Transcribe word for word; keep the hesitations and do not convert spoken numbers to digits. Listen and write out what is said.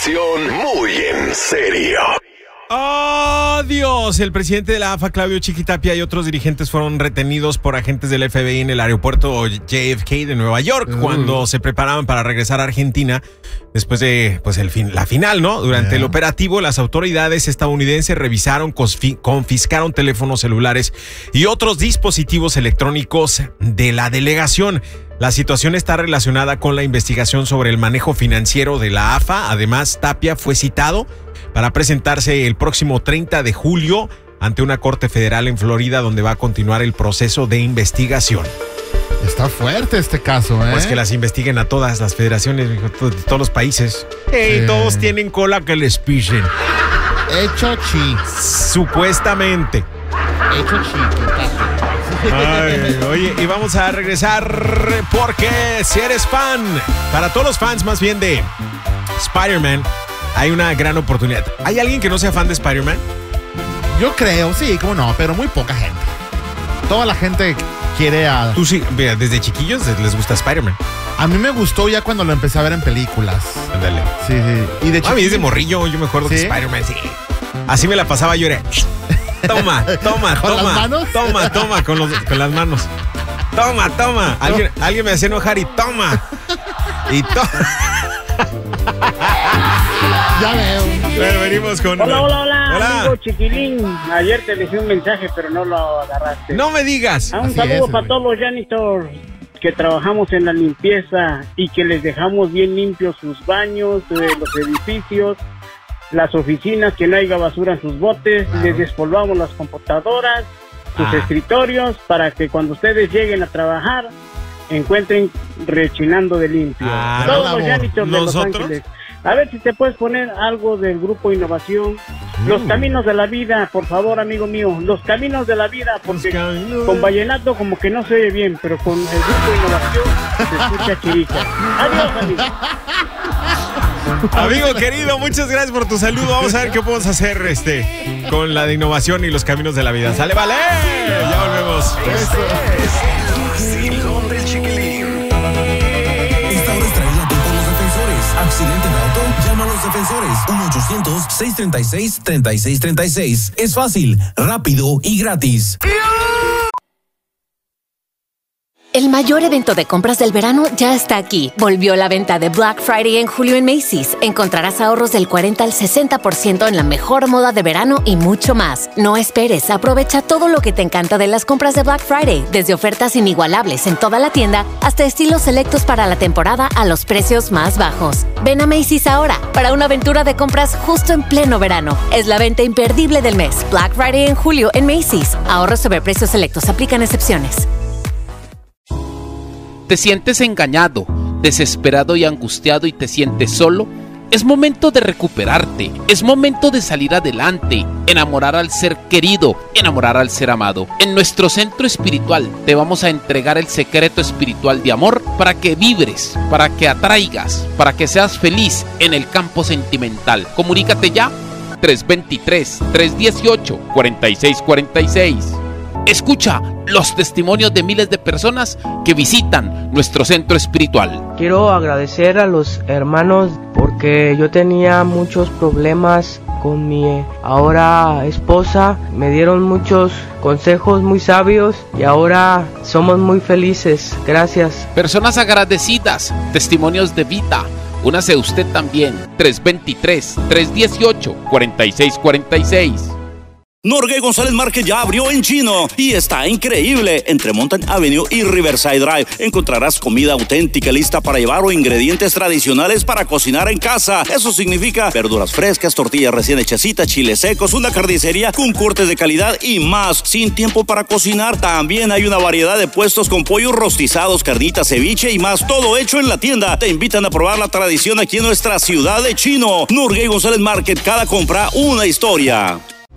información muy en serio. ¡Oh, Dios! El presidente de la A F A, Claudio Chiquitapia, y otros dirigentes fueron retenidos por agentes del F B I en el aeropuerto J F K de Nueva York uh. cuando se preparaban para regresar a Argentina después de pues el fin, la final, ¿no? Durante yeah. el operativo, las autoridades estadounidenses revisaron, confiscaron teléfonos celulares y otros dispositivos electrónicos de la delegación. La situación está relacionada con la investigación sobre el manejo financiero de la A F A. Además, Tapia fue citado para presentarse el próximo treinta de julio ante una corte federal en Florida, donde va a continuar el proceso de investigación. Está fuerte este caso, ¿eh? Pues que las investiguen a todas las federaciones de todos los países. Hey, sí. Todos tienen cola que les pisen. Hecho chi. Supuestamente. Hecho chi. Ay, oye, y vamos a regresar porque si eres fan, para todos los fans más bien de Spider-Man, hay una gran oportunidad. ¿Hay alguien que no sea fan de Spider-Man? Yo creo, sí, cómo no, pero muy poca gente. Toda la gente quiere a... Tú sí, mira, desde chiquillos les gusta Spider-Man. A mí me gustó ya cuando lo empecé a ver en películas. Ándale. Sí, sí. Y de a mí desde morrillo, yo me acuerdo ¿Sí? que Spider-Man, sí. Así me la pasaba yo, era... Toma, toma, ¿Con toma. las manos? Toma, toma, con, los, con las manos. Toma, toma. Alguien, alguien me hacía enojar y toma. Y toma. Ya veo. Bueno, venimos con... Hola, hola, hola, hola, amigo Chiquilín. Ayer te dejé un mensaje, pero no lo agarraste. No me digas. Ah, un Así saludo es, para todos los janitors que trabajamos en la limpieza y que les dejamos bien limpios sus baños, eh, los edificios, las oficinas, que no haya basura en sus botes, ah. les despolvamos las computadoras, sus ah. escritorios, para que cuando ustedes lleguen a trabajar encuentren rechinando de limpio. Ah, todos no, los janitors de Los Ángeles. A ver si te puedes poner algo del grupo Innovación. Mm. Los caminos de la vida, por favor, amigo mío. Los caminos de la vida, porque con vallenato como que no se oye bien, pero con el grupo Innovación se escucha chirica. Adiós, amigo. Amigo querido, muchas gracias por tu saludo. Vamos a ver qué podemos hacer este con la de innovación y los caminos de la vida. ¡Sale, vale! Ya volvemos. Este es el vacilón del Chiquilín. Esta hora es traída por los defensores. Accidente de auto, llama a los defensores. uno ochocientos, seiscientos treinta y seis, treinta y seis treinta y seis. Es fácil, rápido y gratis. El mayor evento de compras del verano ya está aquí. Volvió la venta de Black Friday en julio en Macy's. Encontrarás ahorros del cuarenta al sesenta por ciento en la mejor moda de verano y mucho más. No esperes, aprovecha todo lo que te encanta de las compras de Black Friday, desde ofertas inigualables en toda la tienda hasta estilos selectos para la temporada a los precios más bajos. Ven a Macy's ahora para una aventura de compras justo en pleno verano. Es la venta imperdible del mes. Black Friday en julio en Macy's. Ahorros sobre precios selectos. Aplican excepciones. ¿Te sientes engañado, desesperado y angustiado y te sientes solo? Es momento de recuperarte, es momento de salir adelante, enamorar al ser querido, enamorar al ser amado. En nuestro centro espiritual te vamos a entregar el secreto espiritual de amor para que vibres, para que atraigas, para que seas feliz en el campo sentimental. Comunícate ya, tres dos tres, tres uno ocho, cuatro seis cuatro seis. Escucha los testimonios de miles de personas que visitan nuestro centro espiritual. Quiero agradecer a los hermanos porque yo tenía muchos problemas con mi ahora esposa. Me dieron muchos consejos muy sabios y ahora somos muy felices. Gracias. Personas agradecidas, testimonios de vida. Únase usted también. tres dos tres, tres uno ocho, cuatro seis cuatro seis. Norgay González Márquez ya abrió en Chino y está increíble. Entre Mountain Avenue y Riverside Drive encontrarás comida auténtica lista para llevar o ingredientes tradicionales para cocinar en casa. Eso significa verduras frescas, tortillas recién hechecitas, chiles secos, una carnicería con cortes de calidad y más. Sin tiempo para cocinar, también hay una variedad de puestos con pollos rostizados, carnitas, ceviche y más. Todo hecho en la tienda. Te invitan a probar la tradición aquí en nuestra ciudad de Chino. Norgay González Market, cada compra una historia.